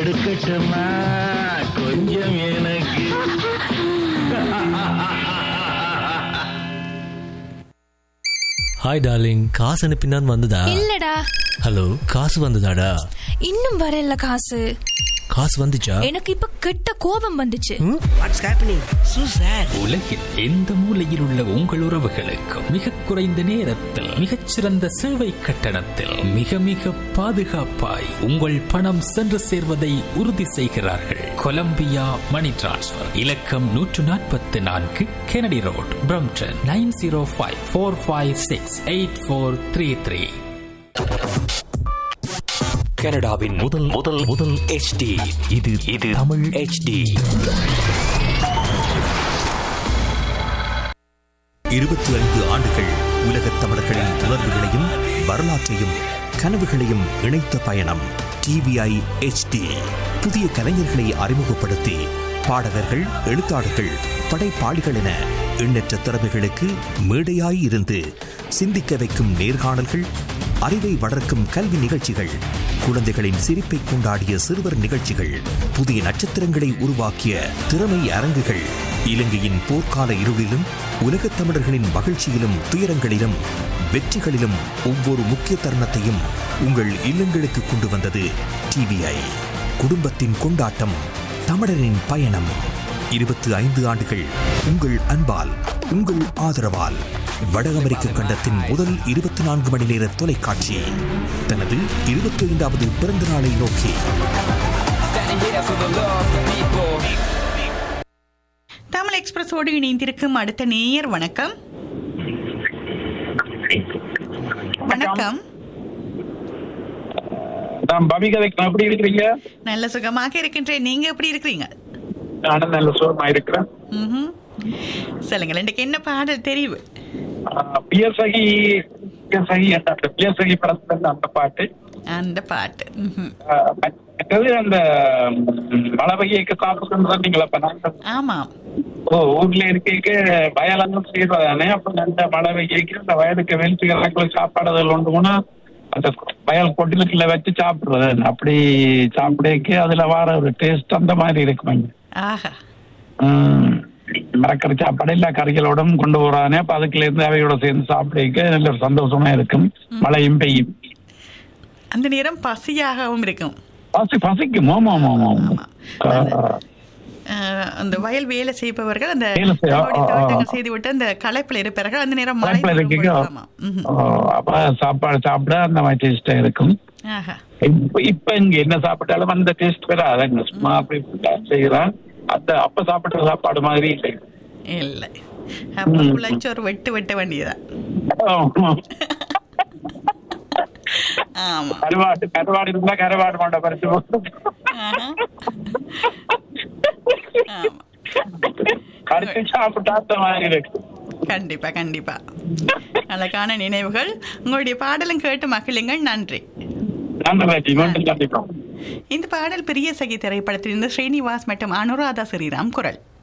கொடுக்கட்டுமா கொஞ்சம் எனக்கு? Hi darling, காசு அனுப்பினான் வந்ததா? இல்லடா. ஹலோ, காசு வந்ததாடா? இன்னும் வரல காசு. காசு வந்துச்சா? எனக்கு இப்ப கெட்ட கோபம் வந்துச்சு. What's happening சூசர்? உலகில் எந்த மூலையில் உள்ள உங்கள் உறவுகளுக்கு மிக குறைந்த நேரத்தில் மிகச்சிறந்த சேவை கட்டணத்தில் மிக மிக பாதுகாப்பாய் உங்கள் பணம் சென்று சேர்வதை உறுதி செய்கிறார்கள். கொலம்பியா மணி டிரான்ஸ்ஃபர் இலக்கம் 144 கெனடி ரோட், பிரம்டன் 9054568433. கனடாவின் முதல் முதல் முதல் HD. இது தமிழ் HD. 25 ஆண்டுகள் உலகத் தமிழர்களின் உணர்வுகளையும் வரலாற்றையும் கனவுகளையும் இணைத்த பயணம் TVI HD. புதிய கலைஞர்களை அறிமுகப்படுத்தி பாடகர்கள், எழுத்தாளர்கள், படைப்பாளிகள் என எண்ணற்ற திறமைகளுக்கு மேடையாய் இருந்து சிந்திக்க வைக்கும் நேர்காணல்கள், அறிவை வளர்க்கும் கல்வி நிகழ்ச்சிகள், குழந்தைகளின் சிரிப்பை கொண்டாடிய சிறுவர் நிகழ்ச்சிகள், புதிய நட்சத்திரங்களை உருவாக்கிய திறமை அரங்குகள், இலங்கையின் போர்க்கால இருளிலும் உலகத் தமிழர்களின் மகிழ்ச்சியிலும் துயரங்களிலும் வெற்றிகளிலும் ஒவ்வொரு முக்கிய தருணத்தையும் உங்கள் இல்லங்களுக்கு கொண்டு வந்தது TVI. குடும்பத்தின் கொண்டாட்டம், தமிழரின் பயணம். 25 ஆண்டுகள் உங்கள் அன்பால், உங்கள் ஆதரவால் வட அமெரிக்க கண்டத்தின் முதல் 24 மணி நேர தொலைக்காட்சி தனது 25வது பிறந்த நாளை நோக்கி தமிழ் எக்ஸ்பிரஸோடு இணைந்திருக்கும் அடுத்த நேயர். வணக்கம். வணக்கம். எப்படி இருக்கிறீங்க? நல்ல சுகமாக இருக்கின்றேன். நீங்க எப்படி இருக்கிறீங்க? நானும் நல்ல சுகமா இருக்கிறேன். சொல்லுங்க, எனக்கு என்ன பாடல் தெரிவு? பியசகி படத்துல அந்த பாட்டு. அந்த பாட்டு மற்றது அந்த மழை பெய்யக்கு சாப்பிட்டு சொன்னீங்களா? ஆமா. ஊர்ல இருக்க வயலெல்லாம் செய்யறதானே. அப்ப அந்த மழை பெய்யக்கு அந்த வயலுக்கு வெளிச்சுக்களை சாப்பாடுகள் ஒன்று போனா அந்த வயல் கொட்டிலுக்குள்ள வச்சு சாப்பிடுறது. அப்படி சாப்பிடக்கு அதுல வர ஒரு டேஸ்ட் அந்த மாதிரி இருக்குமாங்க. மரக்கறி சாப்பாடு எல்லா கறிகளோடும் கொண்டு போறானே. அப்ப அதுக்குள்ள இருந்து அவையோட சேர்ந்து சாப்பிடக்க நல்ல ஒரு சந்தோஷமா இருக்கும். மழையும் பெய்யும். அந்த நேரம் பசியாகவும் இருக்கும். பசிக்கும். அந்த வயல் வேலை செய்பவர்கள் அந்த செய்து விட்டு அந்த களைப்புல இருப்பார்கள். அந்த நேரம் அப்ப சாப்பாடு சாப்பிட அந்த மாதிரி டேஸ்டா இருக்கும். இப்ப இங்க என்ன சாப்பிட்டாலும் அந்த டேஸ்ட் வராது. சும்மா அப்படி செய்யறான். அந்த அப்ப சாப்பிட்ட சாப்பாடு மாதிரி இல்லை. அப்ப ஒரு வெட்டு வெட்ட வேண்டியதான். ஆமா. கருவாடு இருந்தா கருவாடு மாட்ட பறிச்சு சாப்பிட்டா அந்த மாதிரி இருக்கு. கண்டிப்பா கண்டிப்பா. அழகான நினைவுகள். உங்களுடைய பாடலும் கேட்டு மகிழுங்கள். நன்றி. இந்த பாடல் பிரிய சகி திரைப்படத்திலிருந்து ஸ்ரீனிவாஸ் மற்றும் அனுராதா ஸ்ரீராம் குரல்.